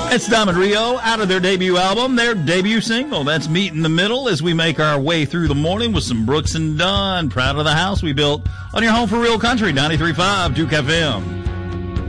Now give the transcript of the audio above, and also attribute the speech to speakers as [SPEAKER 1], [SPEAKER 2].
[SPEAKER 1] It's Diamond Rio out of their debut album, their debut single. That's Meet in the Middle as we make our way through the morning with some Brooks and Dunn. Proud of the house we built on your home for real country, 93.5 Duke FM.